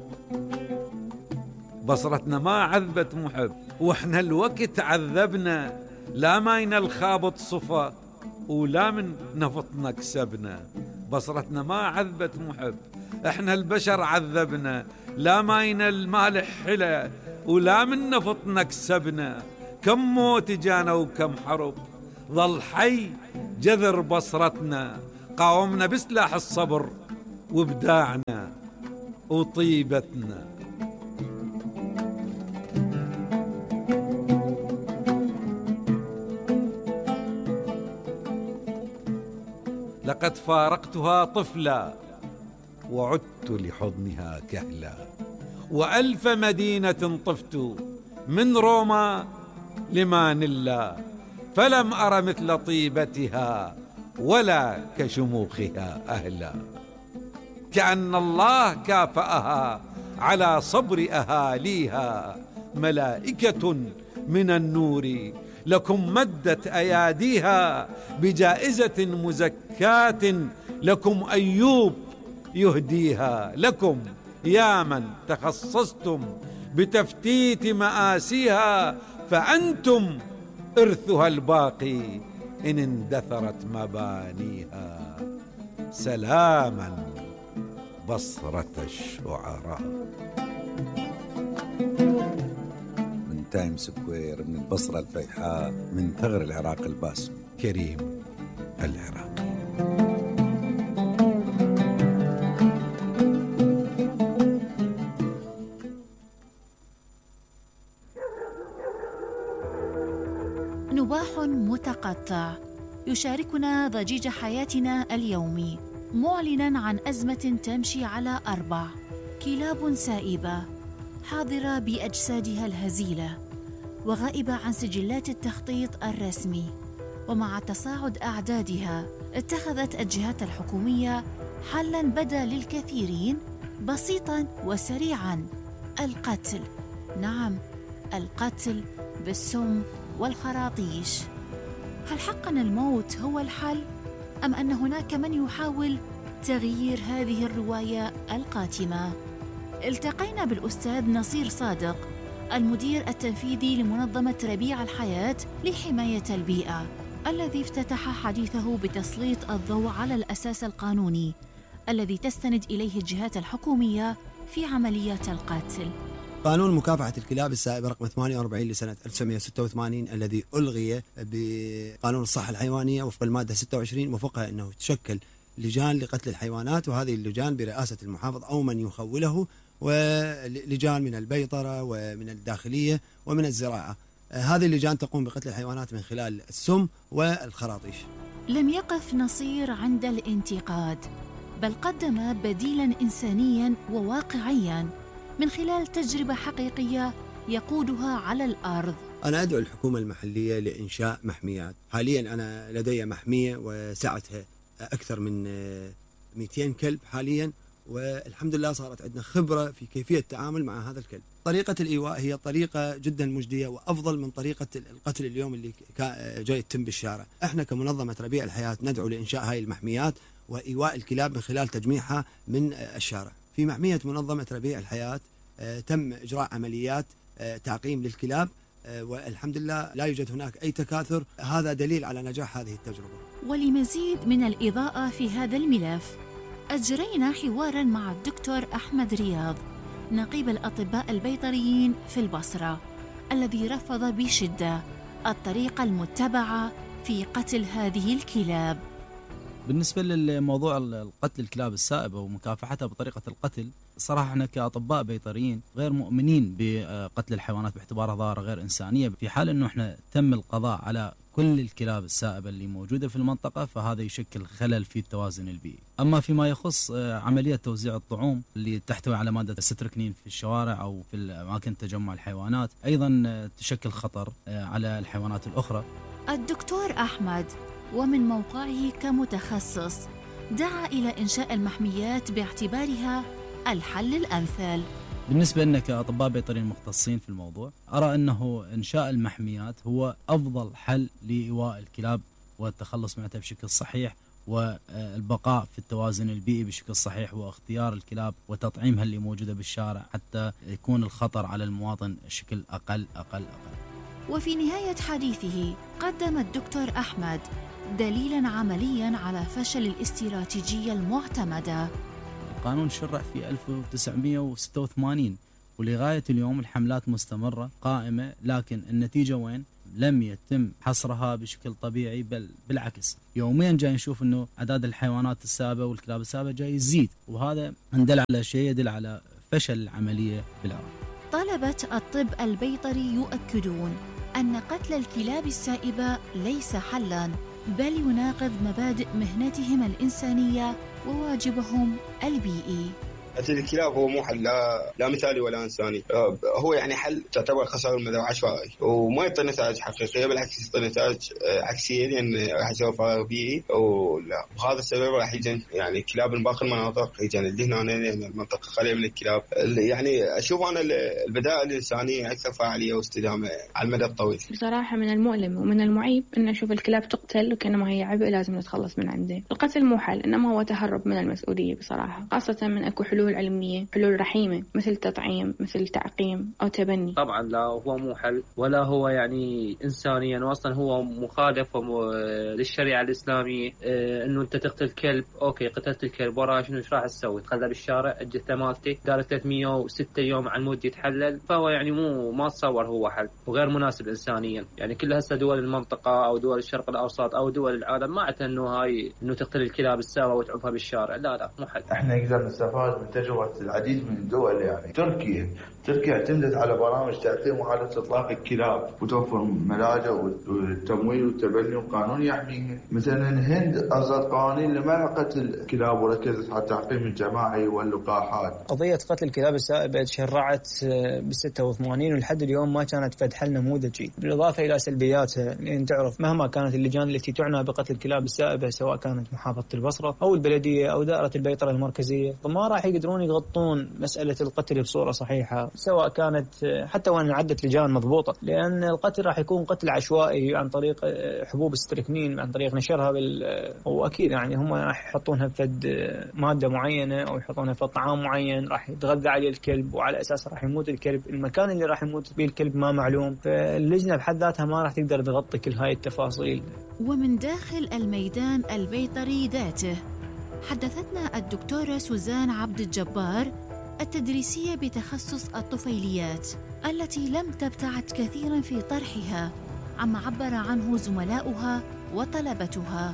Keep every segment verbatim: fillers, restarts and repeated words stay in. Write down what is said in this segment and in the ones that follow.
بصرتنا ما عذبت محب، واحنا الوقت عذبنا، لا ماينا الخابط صفا ولا من نفطنا كسبنا. بصرتنا ما عذبت محب، احنا البشر عذبنا، لا ماينا المالح حلا ولا من نفطنا كسبنا. كم موت جانا وكم حرب، ظل حي جذر بصرتنا، قاومنا بسلاح الصبر وابداعنا وطيبتنا. لقد فارقتها طفلا وعدت لحضنها كهلا، وألف مدينة طفت من روما لمانيلا، فلم أر مثل طيبتها ولا كشموخها أهلا. كأن الله كافأها على صبر أهاليها، ملائكة من النور لكم مدت أياديها، بجائزة مزكاة لكم أيوب يهديها. لكم يا من تخصصتم بتفتيت مآسيها، فأنتم إرثها الباقي إن اندثرت مبانيها. سلاما بصرة الشعراء. من تايم سكوير، من البصرة الفيحاء، من ثغر العراق الباسم، كريم العراقي. نباح متقطع يشاركنا ضجيج حياتنا اليومي، معلناً عن أزمة تمشي على أربع. كلاب سائبة حاضرة بأجسادها الهزيلة وغائبة عن سجلات التخطيط الرسمي، ومع تصاعد أعدادها اتخذت الجهات الحكومية حلاً بدا للكثيرين بسيطاً وسريعاً: القتل. نعم، القتل بالسم والخراطيش. هل حقاً الموت هو الحل؟ أم أن هناك من يحاول تغيير هذه الرواية القاتمة؟ التقينا بالأستاذ نصير صادق، المدير التنفيذي لمنظمة ربيع الحياة لحماية البيئة، الذي افتتح حديثه بتسليط الضوء على الأساس القانوني الذي تستند إليه الجهات الحكومية في عمليات القتل. قانون مكافحة الكلاب السائبة رقم ثمانية وأربعين لسنة ألف وتسعمائة وستة وثمانين الذي ألغي بقانون الصحة الحيوانية وفق المادة ستة وعشرين، وفقها أنه تشكل لجان لقتل الحيوانات، وهذه اللجان برئاسة المحافظ أو من يخوله، ولجان من البيطرة ومن الداخلية ومن الزراعة. هذه اللجان تقوم بقتل الحيوانات من خلال السم والخراطيش. لم يقف نصير عند الانتقاد، بل قدم بديلاً إنسانياً وواقعياً من خلال تجربة حقيقية يقودها على الأرض. أنا أدعو الحكومة المحلية لإنشاء محميات. حالياً أنا لدي محمية وسعتها أكثر من مئتين كلب حالياً، والحمد لله صارت عندنا خبرة في كيفية التعامل مع هذا الكلب. طريقة الإيواء هي طريقة جدا مجدية وأفضل من طريقة القتل اليوم اللي جاي يتم بالشارع. احنا كمنظمة ربيع الحياة ندعو لإنشاء هاي المحميات وإيواء الكلاب من خلال تجميعها من الشارع. في محمية منظمة ربيع الحياة تم إجراء عمليات تعقيم للكلاب، والحمد لله لا يوجد هناك أي تكاثر. هذا دليل على نجاح هذه التجربة. ولمزيد من الإضاءة في هذا الملف أجرينا حواراً مع الدكتور أحمد رياض، نقيب الأطباء البيطريين في البصرة، الذي رفض بشدة الطريقة المتبعة في قتل هذه الكلاب. بالنسبة للموضوع القتل الكلاب السائبة ومكافحتها بطريقة القتل، صراحة احنا كأطباء بيطريين غير مؤمنين بقتل الحيوانات باعتبارها ظاهرة غير إنسانية. في حال أنه احنا تم القضاء على كل الكلاب السائبة اللي موجودة في المنطقة، فهذا يشكل خلل في التوازن البيئي. أما فيما يخص عملية توزيع الطعوم اللي تحتوي على مادة الستركنين في الشوارع أو في أماكن تجمع الحيوانات، أيضا تشكل خطر على الحيوانات الأخرى. الدكتور أحمد ومن موقعه كمتخصص دعا إلى إنشاء المحميات باعتبارها الحل الأمثل. بالنسبة لنا كأطباء بيطريين مختصين في الموضوع، أرى أنه إنشاء المحميات هو أفضل حل لإيواء الكلاب والتخلص منها بشكل صحيح والبقاء في التوازن البيئي بشكل صحيح، واختيار الكلاب وتطعيمها اللي موجودة بالشارع حتى يكون الخطر على المواطن بشكل أقل أقل أقل. وفي نهاية حديثه قدم الدكتور أحمد دليلاً عملياً على فشل الاستراتيجية المعتمدة. القانون شرع في ألف وتسعمئة وستة وثمانين ولغاية اليوم الحملات مستمرة قائمة، لكن النتيجة وين؟ لم يتم حصرها بشكل طبيعي، بل بالعكس يوميا جاي نشوف انه اعداد الحيوانات السابة والكلاب السابة جاي يزيد، وهذا يدل على شيء يدل على فشل العملية بالعراق. طلبة الطب البيطري يؤكدون أن قتل الكلاب السائبة ليس حلاً، بل يناقض مبادئ مهنتهم الإنسانية وواجبهم البيئي. قتل الكلاب هو مو حل لا, لا مثالي ولا إنساني، هو يعني حل تعتبر خسارة المدى عشوائي وما يعطي نتائج حقيقية، بالعكس يعطي نتائج عكسية لأن راح يسوي فراغ بيئي، ولا وهذا السبب راح يجن يعني كلاب من باقي المناطق يجن هنا لأن المنطقة خالية من الكلاب. يعني أشوف أنا البدائل الإنسانية أكثر فعالية واستدامة على المدى الطويل. بصراحة من المؤلم ومن المعيب أن نشوف الكلاب تقتل وكأنما هي عبء لازم نتخلص من عنده. القتل مو حل، إنما هو تهرب من المسؤولية بصراحة، خاصة من أكو حلول علمية، حلول رحيمة مثل تطعيم، مثل تعقيم أو تبني. طبعا لا هو مو حل ولا هو يعني إنسانيا، وأصلا هو مخالف للشريعة الإسلامية. إيه إنه أنت تقتل كلب، أوكي قتلت الكلب وراه شنو إيش راح تسوي؟ تخلى بالشارع الجثة مالته دار ثلاثمئة وستة يوم على المود يتحلل، فهو يعني مو ما تصور هو حل وغير مناسب إنسانيا. يعني كل هسه دول المنطقة أو دول الشرق الأوسط أو دول العالم ما عتها إنه هاي إنه تقتل الكلاب السابة وتعوفها بالشارع، لا لا مو حل. إحنا نقدر نستفاد من تجربة العديد من الدول. يعني تركيا تركيا اعتمدت على برامج تعقيم وعادة إطلاق الكلاب وتوفر ملاجئ والتمويل والتبني وقانون يحميها. مثلا الهند أصدرت قوانين لمنع قتل الكلاب وركزت على التعقيم الجماعي واللقاحات. قضية قتل الكلاب السائبة شرعت بالستة وثمانين ولحد اليوم ما كانت فد حل نموذجي، بالإضافة إلى سلبياتها. لأن تعرف مهما كانت اللجان التي تعنى بقتل الكلاب السائبة سواء كانت محافظة البصرة أو البلدية أو دائرة البيطرة المركزية، ما راح يقدرون يغطون مسألة القتل بصورة صحيحة سواء كانت حتى وان عدت لجان مضبوطة، لأن القتل راح يكون قتل عشوائي عن طريق حبوب الستريكنين، عن طريق نشرها بال وأكيد يعني هم راح يحطونها بفد مادة معينة أو يحطونها في طعام معين راح يتغذى عليه الكلب، وعلى أساس راح يموت الكلب. المكان اللي راح يموت فيه الكلب ما معلوم، فاللجنة بحد ذاتها ما راح تقدر تغطي كل هاي التفاصيل. ومن داخل الميدان البيطري ذاته حدثتنا الدكتورة سوزان عبد الجبار التدريسية بتخصص الطفيليات التي لم تبتعد كثيرا في طرحها عما عبر عنه زملاؤها وطلبتها.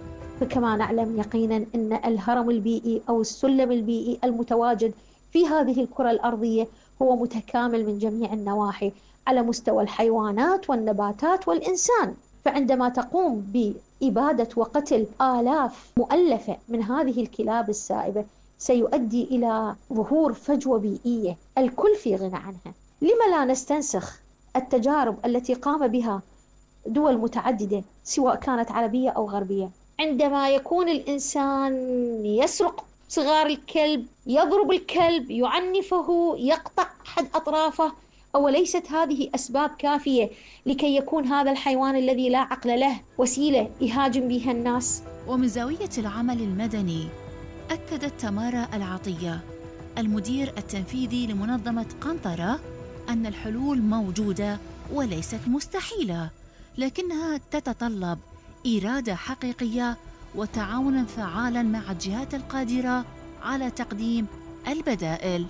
كما نعلم يقينا أن الهرم البيئي أو السلم البيئي المتواجد في هذه الكرة الأرضية هو متكامل من جميع النواحي على مستوى الحيوانات والنباتات والإنسان. فعندما تقوم بإبادة وقتل آلاف مؤلفة من هذه الكلاب السائبة سيؤدي إلى ظهور فجوة بيئية الكل في غنى عنها. لما لا نستنسخ التجارب التي قام بها دول متعددة سواء كانت عربية أو غربية؟ عندما يكون الإنسان يسرق صغار الكلب، يضرب الكلب، يعنفه، يقطع أحد أطرافه، أوليست هذه أسباب كافية لكي يكون هذا الحيوان الذي لا عقل له وسيلة يهاجم بها الناس؟ ومن زاوية العمل المدني أكدت تمارا العطية المدير التنفيذي لمنظمة قنطرة أن الحلول موجودة وليست مستحيلة، لكنها تتطلب إرادة حقيقية وتعاونا فعالا مع الجهات القادرة على تقديم البدائل.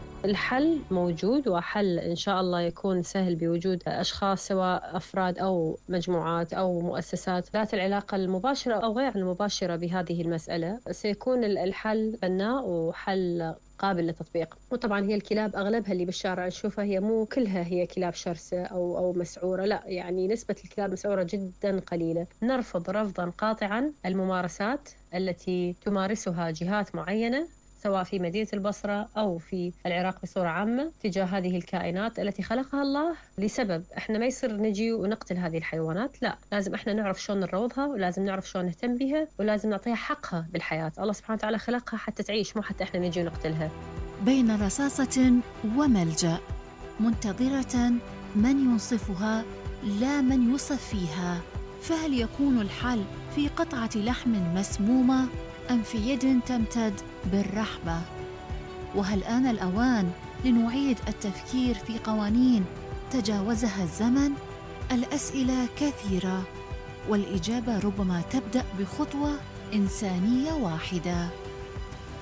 الحل موجود، وحل إن شاء الله يكون سهل بوجود أشخاص سواء أفراد أو مجموعات أو مؤسسات ذات العلاقة المباشرة أو غير المباشرة بهذه المسألة. سيكون الحل بناء وحل قابل للتطبيق. وطبعا هي الكلاب أغلبها اللي بالشارع نشوفها هي مو كلها هي كلاب شرسة أو أو مسعورة، لا يعني نسبة الكلاب مسعورة جدا قليلة. نرفض رفضا قاطعا الممارسات التي تمارسها جهات معينة سواء في مدينة البصرة أو في العراق بصورة عامة تجاه هذه الكائنات التي خلقها الله لسبب. إحنا ما يصير نجي ونقتل هذه الحيوانات، لا، لازم إحنا نعرف شلون نروضها، ولازم نعرف شلون نهتم بها، ولازم نعطيها حقها بالحياة. الله سبحانه وتعالى خلقها حتى تعيش، مو حتى إحنا نجي ونقتلها. بين رصاصة وملجأ منتظرة من ينصفها لا من يصف فيها، فهل يكون الحل في قطعة لحم مسمومة أم في يد تمتد بالرحبة؟ وهل آن الأوان لنعيد التفكير في قوانين تجاوزها الزمن؟ الأسئلة كثيرة، والإجابة ربما تبدأ بخطوة إنسانية واحدة.